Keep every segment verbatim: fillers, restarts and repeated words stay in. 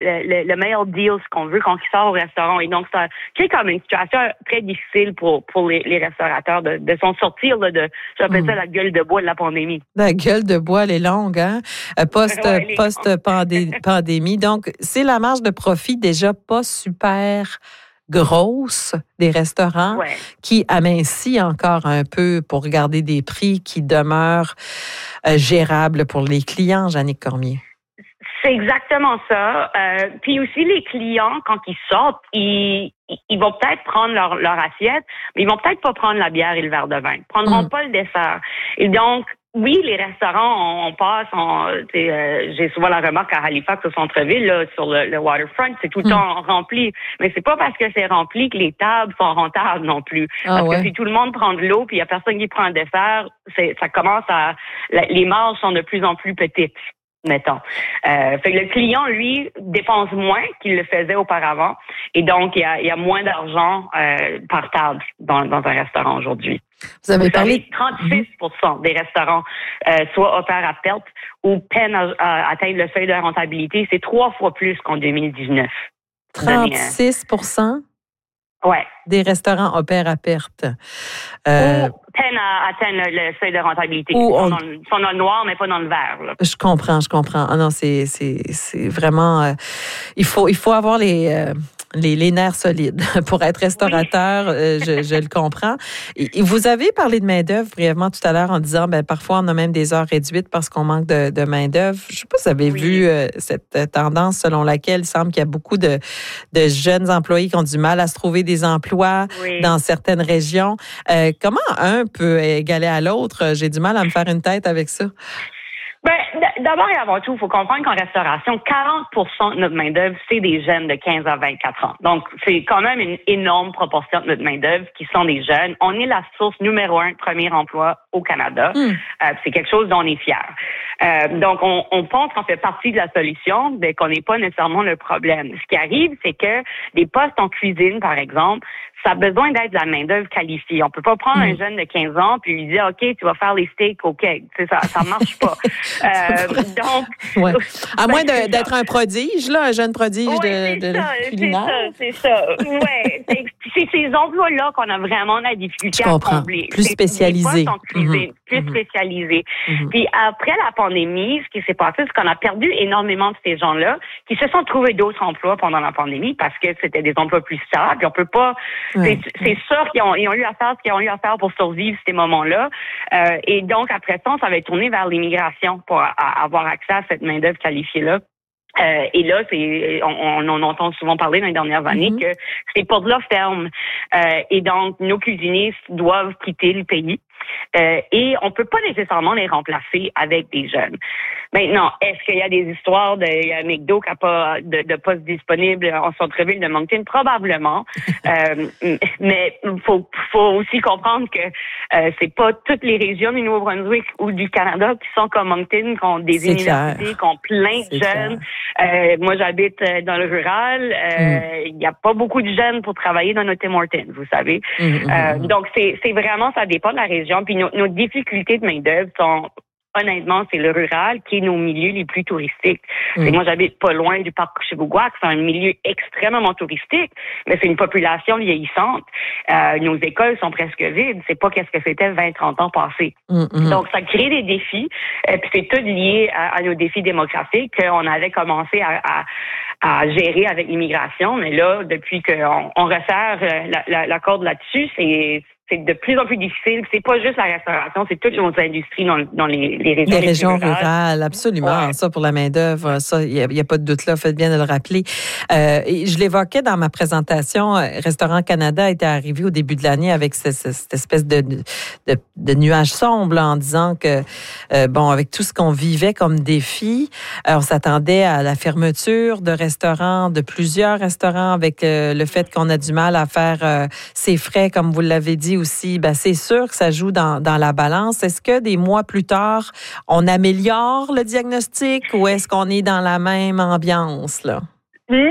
le, le, le meilleur deal, ce qu'on veut, quand il sort au restaurant. Et donc, ça crée comme une situation très difficile pour, pour les, les restaurateurs de, de s'en sortir là, de, j'appelle mmh. ça la gueule de bois de la pandémie. La gueule de bois, elle est longue, hein? Post, ouais, post-pandémie. Donc, c'est la marge de profit déjà pas super grosse des restaurants ouais. qui amincit encore un peu pour garder des prix qui demeurent euh, gérables pour les clients, Jannick Cormier. C'est exactement ça. Euh, puis aussi, les clients, quand ils sortent, ils, ils vont peut-être prendre leur, leur assiette, mais ils vont peut-être pas prendre la bière et le verre de vin. Ils prendront mmh. pas le dessert. Et donc, oui, les restaurants, on, on passe, on, euh, j'ai souvent la remarque à Halifax, au centre-ville, là, sur le, le waterfront, c'est tout le mmh. temps rempli. Mais c'est pas parce que c'est rempli que les tables sont rentables non plus. Ah, parce ouais. que si tout le monde prend de l'eau puis il y a personne qui prend un dessert, c'est, ça commence à, les marges sont de plus en plus petites. Mettons. Euh, fait que le client, lui, dépense moins qu'il le faisait auparavant. Et donc, il y a, il y a moins d'argent euh, par table dans, dans un restaurant aujourd'hui. Vous avez Vous parlé... Savez, trente-six pour cent des restaurants euh, soit opèrent à perte ou peinent à, à atteindre le seuil de rentabilité. C'est trois fois plus qu'en deux mille dix-neuf. trente-six pour cent Ouais. Des restaurants opèrent à perte. Euh, ou peinent à atteindre le seuil de rentabilité. Ou Ils on... sont, dans le, sont dans le noir, mais pas dans le vert. Là. Je comprends, je comprends. Ah non, c'est, c'est, c'est vraiment... Euh, il faut, il faut avoir les... Euh, Les, les nerfs solides pour être restaurateur, oui. euh, je, je le comprends. Et vous avez parlé de main-d'œuvre brièvement tout à l'heure en disant, ben parfois on a même des heures réduites parce qu'on manque de, de main-d'œuvre. Je ne sais pas si vous avez oui. vu euh, cette tendance selon laquelle il semble qu'il y a beaucoup de, de jeunes employés qui ont du mal à se trouver des emplois oui. dans certaines régions. Euh, comment un peut égaler à l'autre? J'ai du mal à me faire une tête avec ça. Ben, d'abord et avant tout, il faut comprendre qu'en restauration, quarante pour cent de notre main-d'œuvre, c'est des jeunes de quinze à vingt-quatre ans. Donc, c'est quand même une énorme proportion de notre main-d'œuvre qui sont des jeunes. On est la source numéro un de premier emploi au Canada. Mm. Euh, c'est quelque chose dont on est fier. Euh, donc, on, on pense qu'on fait partie de la solution, mais qu'on n'est pas nécessairement le problème. Ce qui arrive, c'est que des postes en cuisine, par exemple, ça a besoin d'être de la main-d'œuvre qualifiée. On peut pas prendre mmh. un jeune de quinze ans puis lui dire, OK, tu vas faire les steaks au keg. C'est ça, ça marche pas. euh, donc, ouais. À ben, moins de, d'être un prodige, là, un jeune prodige ouais, de, de ça, culinaire. C'est ça, c'est ça. Ouais, c'est, c'est ces emplois-là qu'on a vraiment la difficulté à combler. Plus c'est spécialisés. Des postes en cuisine, mmh. plus mmh. spécialisés. Mmh. Puis après la pandémie, ce qui s'est passé, c'est qu'on a perdu énormément de ces gens-là qui se sont trouvés d'autres emplois pendant la pandémie parce que c'était des emplois plus stables. Puis on peut pas Ouais. C'est, c'est sûr qu'ils ont, ils ont eu à faire ce qu'ils ont eu à faire pour survivre ces moments-là. Euh, et donc, après ça, ça va être tourné vers l'immigration pour a, a, avoir accès à cette main-d'œuvre qualifiée-là. Euh, et là, c'est, on, on, on entend souvent parler dans les dernières années mm-hmm. que c'est pour de la ferme. Euh, et donc, nos cuisiniers doivent quitter le pays. Euh, et on peut pas nécessairement les remplacer avec des jeunes. Maintenant, est-ce qu'il y a des histoires de il y a McDo qui n'a pas de, de poste disponible en centre-ville de Moncton? Probablement. euh, mais faut faut aussi comprendre que euh, c'est pas toutes les régions du Nouveau-Brunswick ou du Canada qui sont comme Moncton, qui ont des c'est universités, clair. qui ont plein de c'est jeunes. Euh, moi, j'habite dans le rural. Il euh, mm. y a pas beaucoup de jeunes pour travailler dans notre Tim Hortons, vous savez. Mm, euh, mm. Donc, c'est, c'est vraiment, ça dépend de la région. Puis nos, nos difficultés de main-d'œuvre sont, honnêtement, c'est le rural qui est nos milieux les plus touristiques. Mm. Moi, j'habite pas loin du parc Chibouguac. C'est un milieu extrêmement touristique, mais c'est une population vieillissante. Euh, nos écoles sont presque vides. C'est pas qu'est-ce que c'était vingt, trente ans passés. Mm-hmm. Donc, ça crée des défis. Et puis, c'est tout lié à, à nos défis démographiques qu'on avait commencé à, à, à gérer avec l'immigration. Mais là, depuis qu'on on resserre la, la, la corde là-dessus, c'est... c'est de plus en plus difficile. C'est pas juste la restauration, c'est toutes nos industries dans, dans les, les régions, les régions rurales. rurales. Absolument. Ouais. Ça, pour la main-d'œuvre, ça, il n'y a, a pas de doute là. Faites bien de le rappeler. Euh, et je l'évoquais dans ma présentation. Restaurant Canada était arrivé au début de l'année avec ce, ce, cette espèce de, de, de nuage sombre là, en disant que, euh, bon, avec tout ce qu'on vivait comme défi, euh, on s'attendait à la fermeture de restaurants, de plusieurs restaurants, avec euh, le fait qu'on a du mal à faire euh, ses frais, comme vous l'avez dit aussi, ben c'est sûr que ça joue dans, dans la balance. Est-ce que des mois plus tard, on améliore le diagnostic ou est-ce qu'on est dans la même ambiance, là? Nous,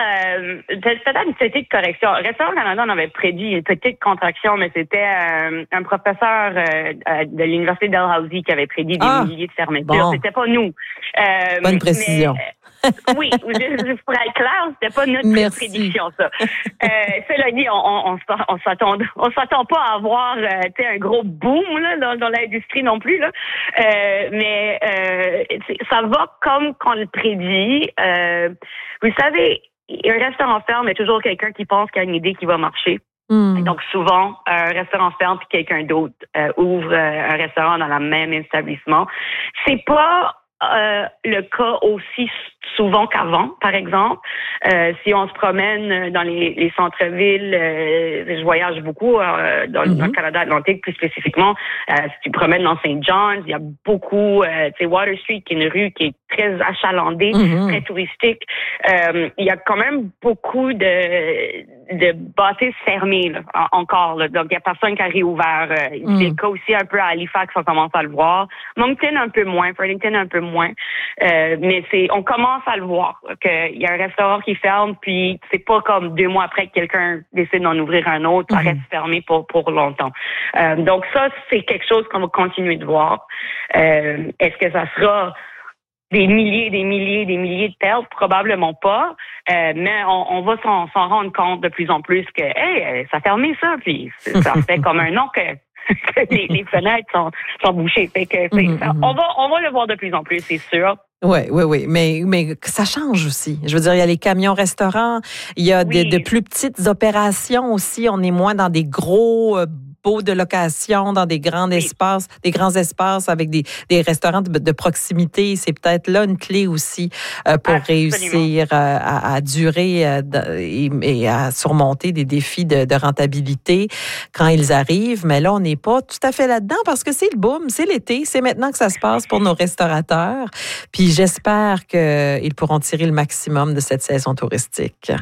euh, peut-être une petite correction. Restaurant Canada, on avait prédit une petite contraction, mais c'était euh, un professeur euh, de l'Université Dalhousie qui avait prédit des ah, milliers de fermetures. Bon. C'était pas nous. Euh, Bonne précision. Mais, oui, juste pour être clair, c'était pas notre Merci. prédiction, ça. Euh, cela dit, on, on, on, on s'attend, on s'attend pas à avoir euh, un gros boom là, dans, dans l'industrie non plus. Là. Euh, mais euh, ça va comme qu'on le prédit. Euh, vous savez, un restaurant ferme, il y a toujours quelqu'un qui pense qu'il y a une idée qui va marcher. Mm. Donc, souvent, un restaurant ferme puis quelqu'un d'autre euh, ouvre euh, un restaurant dans le même établissement. C'est pas euh, le cas aussi souvent qu'avant, par exemple. Euh, si on se promène dans les, les centres-villes, euh, je voyage beaucoup euh, dans, mm-hmm. dans le Canada Atlantique, plus spécifiquement. Euh, si tu te promènes dans Saint John's, il y a beaucoup, euh, tu sais, Water Street, qui est une rue qui est très achalandée, mm-hmm. très touristique. Euh, il y a quand même beaucoup de, de bâtisses fermées là, en, encore. Là. Donc, il n'y a personne qui a réouvert. Euh, mm. C'est le cas aussi un peu à Halifax, on commence à le voir. Moncton, un peu moins. Burlington, un peu moins. Euh, mais c'est, on commence à le voir, qu'il y a un restaurant qui ferme, puis c'est pas comme deux mois après que quelqu'un décide d'en ouvrir un autre, ça mm-hmm. reste fermé pour, pour longtemps. Euh, donc ça, c'est quelque chose qu'on va continuer de voir. Euh, est-ce que ça sera des milliers, des milliers, des milliers de pertes? Probablement pas. Euh, mais on, on va s'en, s'en rendre compte de plus en plus que, hey, ça a fermé ça, puis ça fait comme un an que les, les fenêtres sont, sont bouchées. Fait que c'est, mm-hmm. ça, on va, on va le voir de plus en plus, c'est sûr. Oui, oui, oui, mais mais ça change aussi. Je veux dire, il y a les camions restaurants, il y a oui. de, de plus petites opérations aussi. On est moins dans des gros euh, baux de location, dans des grands oui. espaces, des grands espaces avec des, des restaurants de, de proximité. C'est peut-être là une clé aussi euh, pour Absolument. réussir euh, à, à durer euh, et, et à surmonter des défis de, de rentabilité quand ils arrivent. Mais là, on n'est pas tout à fait là-dedans parce que c'est le boom, c'est l'été, c'est maintenant que ça se passe pour nos restaurateurs. Puis j'espère qu'ils pourront tirer le maximum de cette saison touristique.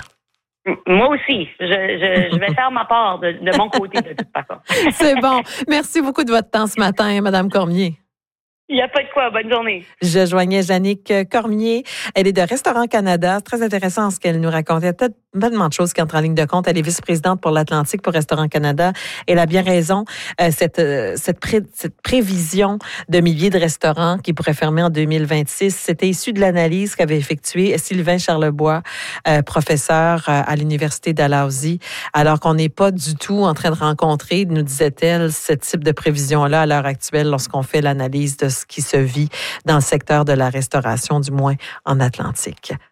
Moi aussi. Je, je, je vais faire ma part de, de mon côté, de toute façon. C'est bon. Merci beaucoup de votre temps ce matin, Mme Cormier. Il n'y a pas de quoi. Bonne journée. Je joignais Jannick Cormier. Elle est de Restaurant Canada. C'est très intéressant ce qu'elle nous racontait. Peut-être tellement de choses qui entrent en ligne de compte. Elle est vice-présidente pour l'Atlantique pour Restaurant Canada. Elle a bien raison. Euh, cette, euh, cette, pré, cette prévision de milliers de restaurants qui pourraient fermer en deux mille vingt-six, c'était issu de l'analyse qu'avait effectuée Sylvain Charlebois, euh, professeur à l'Université Dalhousie, alors qu'on n'est pas du tout en train de rencontrer, nous disait-elle, ce type de prévision-là à l'heure actuelle lorsqu'on fait l'analyse de ce qui se vit dans le secteur de la restauration, du moins en Atlantique.